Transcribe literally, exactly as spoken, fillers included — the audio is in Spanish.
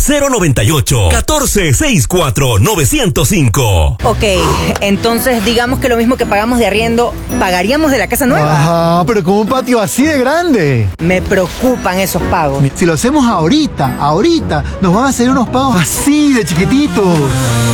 cero noventa y ocho, catorce sesenta y cuatro, novecientos cinco. Ok, entonces digamos que lo mismo que pagamos de arriendo, ¿pagaríamos de la casa nueva? Ajá, pero con un patio así de grande. Me preocupan esos pagos. Si lo hacemos ahorita, ahorita, nos van a hacer unos pagos así de chiquititos.